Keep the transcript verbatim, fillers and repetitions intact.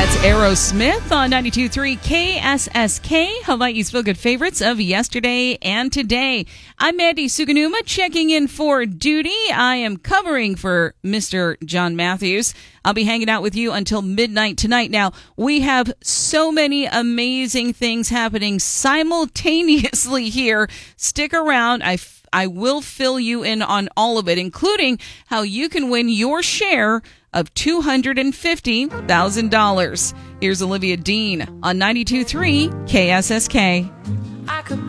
That's Aerosmith on ninety-two point three K S S K, Hawaii's feel-good favorites of yesterday and today. I'm Mandy Suganuma, checking in for duty. I am covering for Mister John Matthews. I'll be hanging out with you until midnight tonight. Now, we have so many amazing things happening simultaneously here. Stick around. I I will fill you in on all of it, including how you can win your share of two hundred fifty thousand dollars. Here's Olivia Dean on ninety-two point three K S S K.